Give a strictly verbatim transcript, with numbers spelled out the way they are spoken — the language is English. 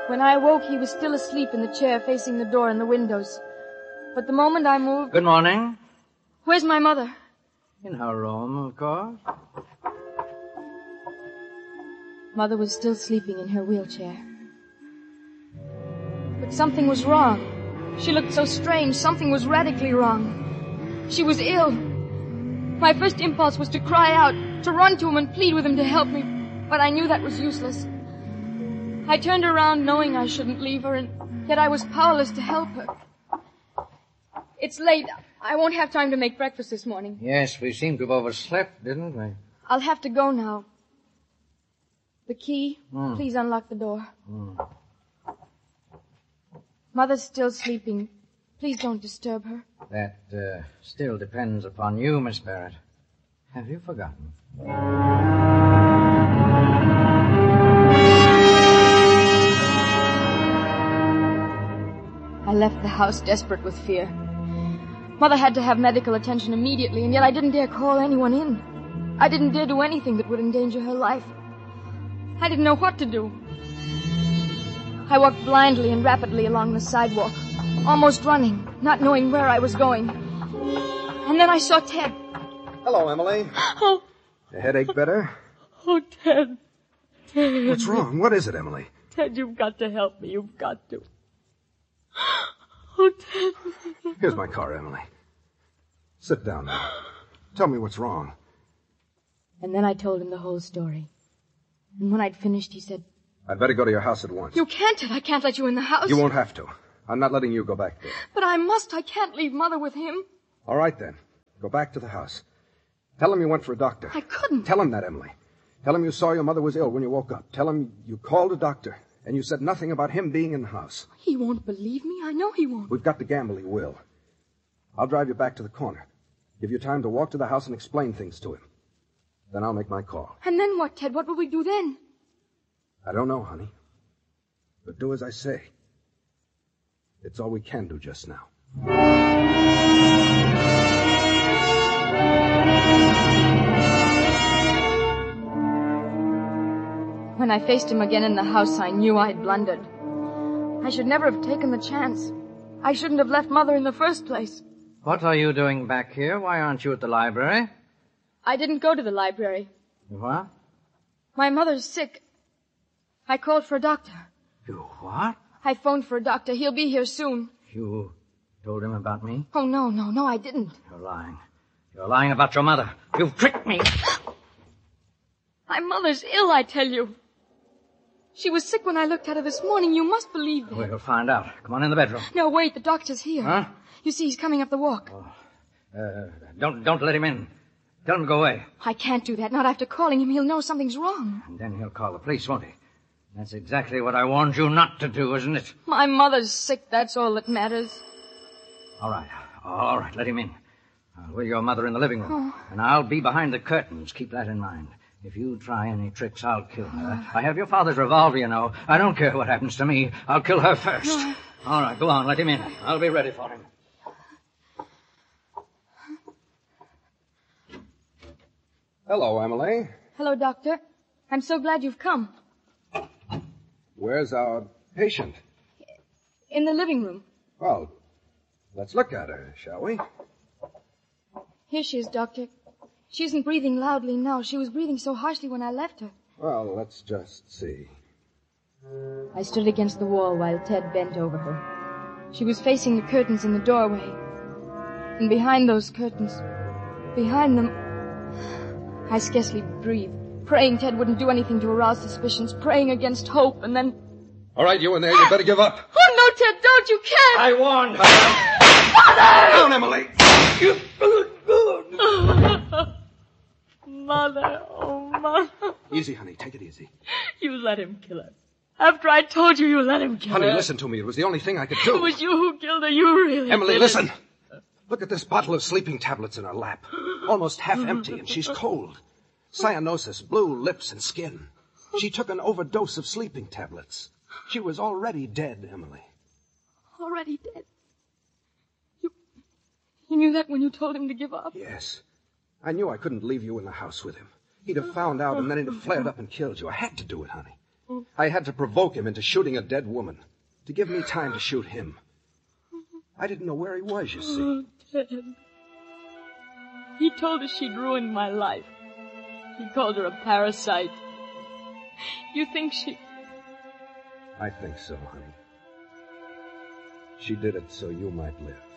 When I awoke, he was still asleep in the chair facing the door and the windows. But the moment I moved... Good morning. Where's my mother? In her room, of course. Mother was still sleeping in her wheelchair. But something was wrong. She looked so strange. Something was radically wrong. She was ill. My first impulse was to cry out, to run to him and plead with him to help me. But I knew that was useless. I turned around knowing I shouldn't leave her, and yet I was powerless to help her. It's late. I won't have time to make breakfast this morning. Yes, we seem to have overslept, didn't we? I'll have to go now. The key. Mm. Please unlock the door. Mm. Mother's still sleeping. Please don't disturb her. That uh, still depends upon you, Miss Barrett. Have you forgotten? I left the house desperate with fear. Mother had to have medical attention immediately, and yet I didn't dare call anyone in. I didn't dare do anything that would endanger her life. I didn't know what to do. I walked blindly and rapidly along the sidewalk, almost running, not knowing where I was going. And then I saw Ted. Hello, Emily. Oh. The headache better? Oh, Ted. Ted. What's wrong? What is it, Emily? Ted, you've got to help me. You've got to. Oh, Ted. Here's my car, Emily. Sit down now. Tell me what's wrong. And then I told him the whole story. And when I'd finished, he said... I'd better go to your house at once. You can't, Ted. I can't let you in the house. You won't have to. I'm not letting you go back there. But I must. I can't leave Mother with him. All right, then. Go back to the house. Tell him you went for a doctor. I couldn't. Tell him that, Emily. Tell him you saw your mother was ill when you woke up. Tell him you called a doctor, and you said nothing about him being in the house. He won't believe me. I know he won't. We've got to gamble he will. I'll drive you back to the corner. Give you time to walk to the house and explain things to him. Then I'll make my call. And then what, Ted? What will we do then? I don't know, honey. But do as I say. It's all we can do just now. When I faced him again in the house, I knew I'd blundered. I should never have taken the chance. I shouldn't have left Mother in the first place. What are you doing back here? Why aren't you at the library? I didn't go to the library. What? My mother's sick. I called for a doctor. You what? I phoned for a doctor. He'll be here soon. You told him about me? Oh, no, no, no, I didn't. You're lying. You're lying about your mother. You've tricked me. My mother's ill, I tell you. She was sick when I looked at her this morning. You must believe that. We'll find out. Come on in the bedroom. No, wait, the doctor's here. Huh? You see, he's coming up the walk. Oh. Uh, don't, don't let him in. Tell him to go away. I can't do that. Not after calling him. He'll know something's wrong. And then he'll call the police, won't he? That's exactly what I warned you not to do, isn't it? My mother's sick. That's all that matters. All right. All right. Let him in. I'll wheel your mother in the living room. Oh. And I'll be behind the curtains. Keep that in mind. If you try any tricks, I'll kill her. I have your father's revolver, you know. I don't care what happens to me. I'll kill her first. All right. Go on. Let him in. I'll be ready for him. Hello, Emily. Hello, Doctor. I'm so glad you've come. Where's our patient? In the living room. Well, let's look at her, shall we? Here she is, Doctor. She isn't breathing loudly now. She was breathing so harshly when I left her. Well, let's just see. I stood against the wall while Ted bent over her. She was facing the curtains in the doorway. And behind those curtains, behind them, I scarcely breathed, praying Ted wouldn't do anything to arouse suspicions, praying against hope, and then... All right, you in there, you better give up. Oh, no, Ted, don't. You can't. I warned her. Mother! Down, Emily. You Mother, oh, Mother. Easy, honey. Take it easy. You let him kill her. After I told you you let him kill honey, her. Honey, listen to me. It was the only thing I could do. It was you who killed her. You really Emily, did listen. It. Look at this bottle of sleeping tablets in her lap. Almost half empty, and she's cold. Cyanosis, blue lips and skin. She took an overdose of sleeping tablets. She was already dead, Emily. Already dead? You, you knew that when you told him to give up? Yes. I knew I couldn't leave you in the house with him. He'd have found out, and then he'd have flared up and killed you. I had to do it, honey. I had to provoke him into shooting a dead woman, to give me time to shoot him. I didn't know where he was, you see. Oh, Ted. He told her she'd ruined my life. He called her a parasite. You think she... I think so, honey. She did it so you might live.